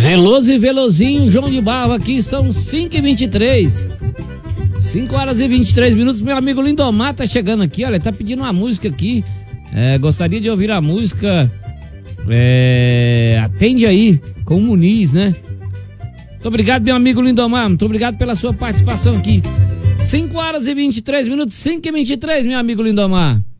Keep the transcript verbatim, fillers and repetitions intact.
Veloso e Velozinho, João de Barro aqui, são cinco e vinte e três. cinco horas e vinte e três minutos. Meu amigo Lindomar tá chegando aqui, olha, tá pedindo uma música aqui. É, gostaria de ouvir a música é, Atende Aí, com o Muniz, né? Muito obrigado, meu amigo Lindomar, muito obrigado pela sua participação aqui. cinco horas e vinte e três minutos, cinco e vinte e três, meu amigo Lindomar.